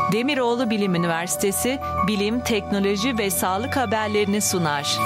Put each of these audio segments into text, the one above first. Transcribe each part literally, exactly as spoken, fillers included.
Demiroğlu Bilim Üniversitesi bilim, teknoloji ve sağlık haberlerini sunar.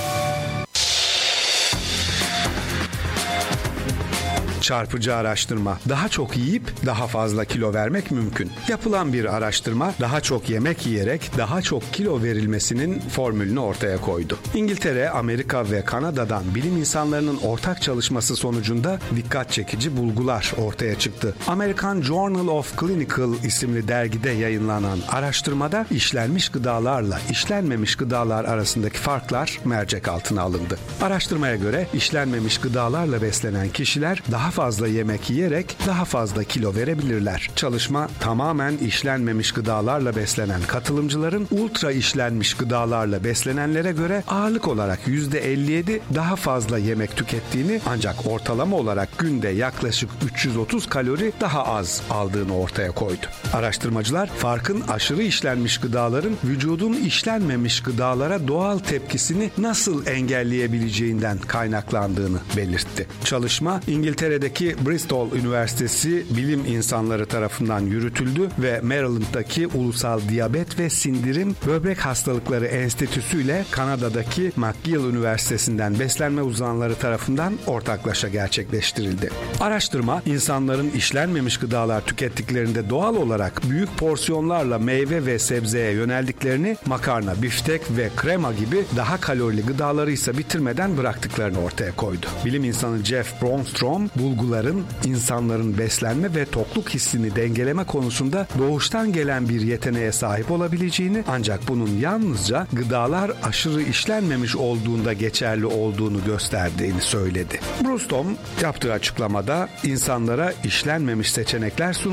Çarpıcı araştırma. Daha çok yiyip daha fazla kilo vermek mümkün. Yapılan bir araştırma daha çok yemek yiyerek daha çok kilo verilmesinin formülünü ortaya koydu. İngiltere, Amerika ve Kanada'dan bilim insanlarının ortak çalışması sonucunda dikkat çekici bulgular ortaya çıktı. American Journal of Clinical isimli dergide yayınlanan araştırmada işlenmiş gıdalarla işlenmemiş gıdalar arasındaki farklar mercek altına alındı. Araştırmaya göre işlenmemiş gıdalarla beslenen kişiler daha fazla yemek yiyerek daha fazla kilo verebilirler. Çalışma tamamen işlenmemiş gıdalarla beslenen katılımcıların ultra işlenmiş gıdalarla beslenenlere göre ağırlık olarak yüzde elli yedi daha fazla yemek tükettiğini ancak ortalama olarak günde yaklaşık üç yüz otuz kalori daha az aldığını ortaya koydu. Araştırmacılar farkın aşırı işlenmiş gıdaların vücudun işlenmemiş gıdalara doğal tepkisini nasıl engelleyebileceğinden kaynaklandığını belirtti. Çalışma İngiltere'de Bristol Üniversitesi bilim insanları tarafından yürütüldü ve Maryland'daki Ulusal Diyabet ve Sindirim Böbrek Hastalıkları Enstitüsü ile Kanada'daki McGill Üniversitesi'nden beslenme uzmanları tarafından ortaklaşa gerçekleştirildi. Araştırma, insanların işlenmemiş gıdalar tükettiklerinde doğal olarak büyük porsiyonlarla meyve ve sebzeye yöneldiklerini, makarna, biftek ve krema gibi daha kalorili gıdaları ise bitirmeden bıraktıklarını ortaya koydu. Bilim insanı Jeff Bromstrom, bulguların insanların beslenme ve tokluk hissini dengeleme konusunda doğuştan gelen bir yeteneğe sahip olabileceğini ancak bunun yalnızca gıdalar aşırı işlenmemiş olduğunda geçerli olduğunu gösterdiğini söyledi. Bromstrom yaptığı açıklamada insanlara işlenmemiş seçenekler sunulmaktadır